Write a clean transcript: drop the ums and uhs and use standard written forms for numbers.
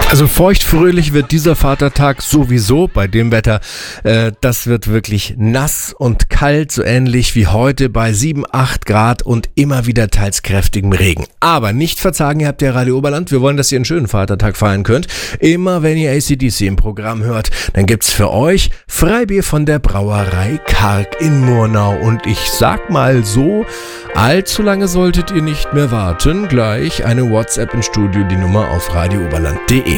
Also feuchtfröhlich wird dieser Vatertag sowieso bei dem Wetter. Das wird wirklich nass und kalt, so ähnlich wie heute bei 7, 8 Grad und immer wieder teils kräftigem Regen. Aber nicht verzagen, ihr habt ja Radio Oberland. Wir wollen, dass ihr einen schönen Vatertag feiern könnt. Immer wenn ihr AC/DC im Programm hört, dann gibt's für euch Freibier von der Brauerei Karg in Murnau. Und ich sag mal so, allzu lange solltet ihr nicht mehr warten. Gleich eine WhatsApp ins Studio, die Nummer auf radiooberland.de.